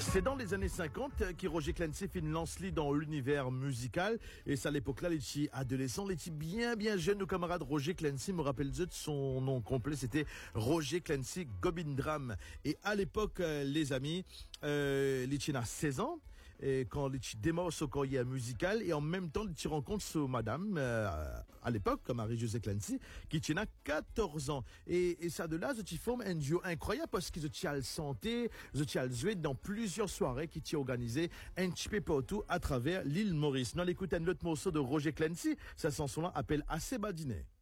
C'est dans les années 50 que Roger Clancy fait une lance-lit dans l'univers musical. Et c'est à l'époque-là, les petits adolescents, les petits bien jeunes, nos camarades Roger Clancy, me rappelle de son nom complet, c'était Roger Clancy Gobindram. Et à l'époque, les amis, les petits a 16 ans. Et quand les petits démarrent son carrière musicale et en même temps les petits rencontrent ce madame à l'époque comme Marie-Josée Clancy qui tient 14 ans et ça de là ils forment un duo incroyable parce qu'ils ont le santé, ils ont joué dans plusieurs soirées qui ont organisé un petit peu partout à travers l'île Maurice. Nous on écoute un autre morceau de Roger Clancy, sa chanson là appelle Assez Badiné.